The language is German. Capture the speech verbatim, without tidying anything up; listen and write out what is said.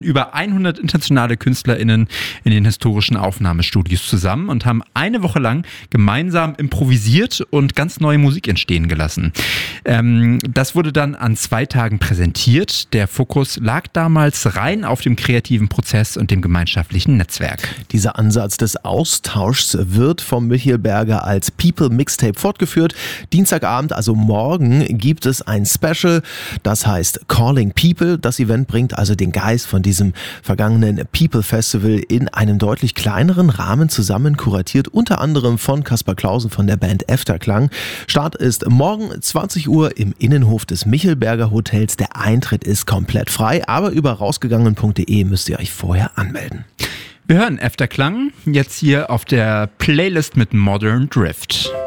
über hundert internationale KünstlerInnen in den historischen Aufnahmestudios zusammen und haben eine Woche lang gemeinsam improvisiert und ganz neue Musik entstehen gelassen. Ähm, das wurde dann an zwei Tagen präsentiert. Der Fokus lag damals rein auf dem kreativen Prozess und dem gemeinschaftlichen Netzwerk. Dieser Ansatz des Austauschs wird vom Michael Berger als People Mixtape fortgeführt. Dienstagabend, also morgen, gibt es ein Special, das heißt Calling People. Das Event bringt also den Geist von diesem vergangenen People Festival in einem deutlich kleineren Rahmen zusammen, kuratiert unter anderem von Kaspar Clausen von der Band Efterklang. Start ist morgen zwanzig Uhr im Innenhof des Michael Berger Hotels. Der Eintritt ist komplett frei, aber über rausgegangen punkt de müsst ihr euch vorher anmelden. Wir hören Efterklang jetzt hier auf der Playlist mit Modern Drift.